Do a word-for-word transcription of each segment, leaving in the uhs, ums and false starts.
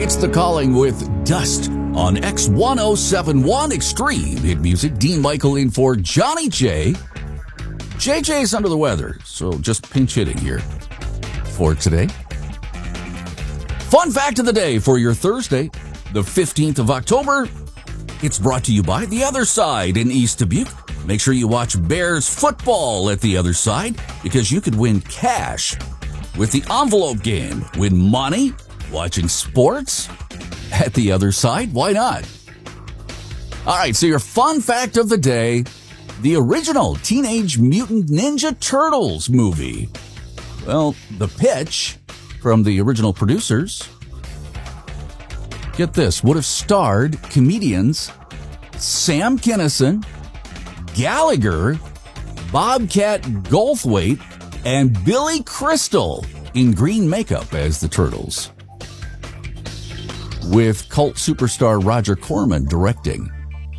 It's The Calling with Dust on X ten seventy-one Extreme Hit Music. Dean Michael in for Johnny J. J J's under the weather, so just pinch hitting here for today. Fun fact of the day for your Thursday, the fifteenth of October. It's brought to you by The Other Side in East Dubuque. Make sure you watch Bears football at The Other Side because you could win cash with the envelope game. Win money watching sports at The Other Side. Why not? All right, so your fun fact of the day, the original Teenage Mutant Ninja Turtles movie. Well, the pitch from the original producers, get this, would have starred comedians Sam Kinison, Gallagher, Bobcat Goldthwait, and Billy Crystal in green makeup as the Turtles, with cult superstar Roger Corman directing.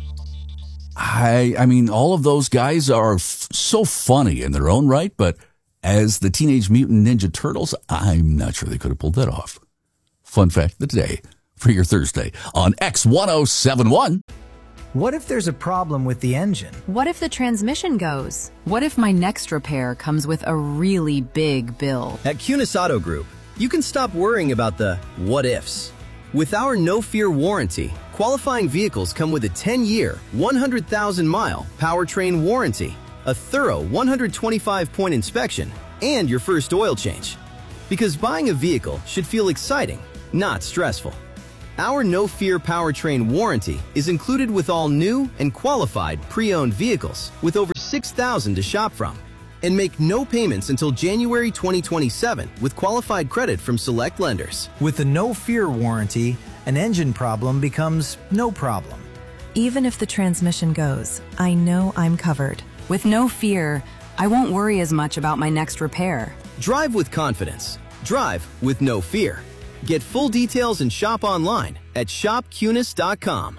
I I mean, all of those guys are f- so funny in their own right, but as the Teenage Mutant Ninja Turtles, I'm not sure they could have pulled that off. Fun fact of the day for your Thursday on X ten seventy-one. What if there's a problem with the engine? What if the transmission goes? What if my next repair comes with a really big bill? At Cunis Auto Group, you can stop worrying about the what ifs. With our no-fear warranty, qualifying vehicles come with a ten-year, one hundred thousand mile powertrain warranty, a thorough one hundred twenty-five point inspection, and your first oil change. Because buying a vehicle should feel exciting, not stressful. Our no-fear powertrain warranty is included with all new and qualified pre-owned vehicles with over six thousand to shop from. And make no payments until January twenty twenty-seven with qualified credit from select lenders. With the no-fear warranty, an engine problem becomes no problem. Even if the transmission goes, I know I'm covered. With no fear, I won't worry as much about my next repair. Drive with confidence. Drive with no fear. Get full details and shop online at shop cunis dot com.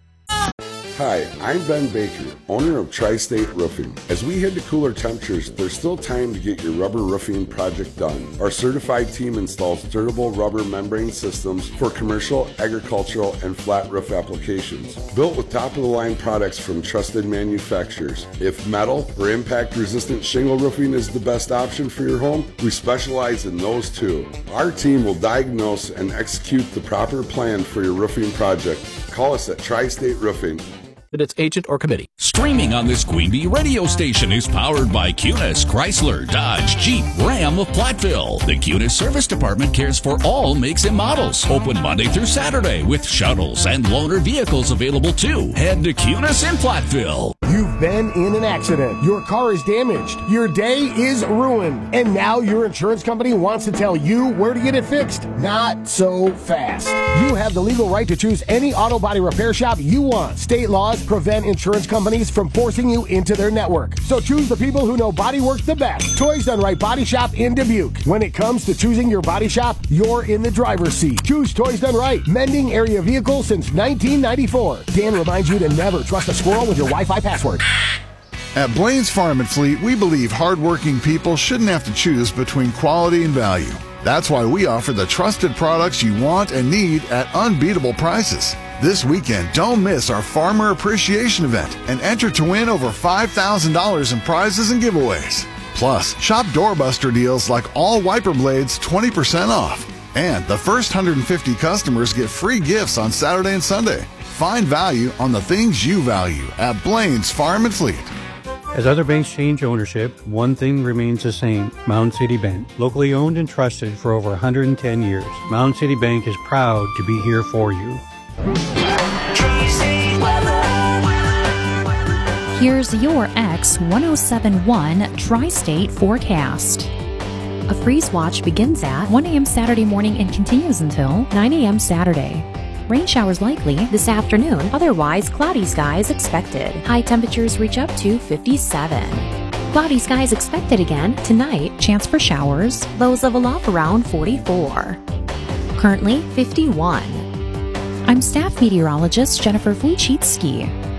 Hi, I'm Ben Baker, owner of Tri-State Roofing. As we head to cooler temperatures, there's still time to get your rubber roofing project done. Our certified team installs durable rubber membrane systems for commercial, agricultural, and flat roof applications. Built with top-of-the-line products from trusted manufacturers. If metal or impact-resistant shingle roofing is the best option for your home, we specialize in those too. Our team will diagnose and execute the proper plan for your roofing project. Call us at Tri-State Roofing. Its agent or committee. Streaming on this Queen Bee radio station is powered by Cunis, Chrysler, Dodge, Jeep, Ram of Platteville. The Cunis Service Department cares for all makes and models. Open Monday through Saturday with shuttles and loaner vehicles available too. Head to Cunis in Platteville. You've been in an accident. Your car is damaged. Your day is ruined. And now your insurance company wants to tell you where to get it fixed. Not so fast. You have the legal right to choose any auto body repair shop you want. State laws prevent insurance companies from forcing you into their network. So choose the people who know body work the best. Toys Done Right Body Shop in Dubuque. When it comes to choosing your body shop, you're in the driver's seat. Choose Toys Done Right. Mending area vehicles since nineteen ninety-four. Dan reminds you to never trust a squirrel with your Wi-Fi password. At Blaine's Farm and Fleet, we believe hardworking people shouldn't have to choose between quality and value. That's why we offer the trusted products you want and need at unbeatable prices. This weekend, don't miss our Farmer Appreciation Event and enter to win over five thousand dollars in prizes and giveaways. Plus, shop doorbuster deals like all wiper blades twenty percent off. And the first one hundred fifty customers get free gifts on Saturday and Sunday. Find value on the things you value at Blaine's Farm and Fleet. As other banks change ownership, one thing remains the same: Mound City Bank. Locally owned and trusted for over one hundred ten years, Mound City Bank is proud to be here for you. Here's your X ten seventy-one Tri-State forecast. A freeze watch begins at one a.m. Saturday morning and continues until nine a.m. Saturday. Rain showers likely this afternoon, otherwise cloudy skies expected. High temperatures reach up to fifty-seven. Cloudy skies expected again tonight, chance for showers, lows level off around forty-four. Currently fifty-one. I'm staff meteorologist Jennifer Wojcicki.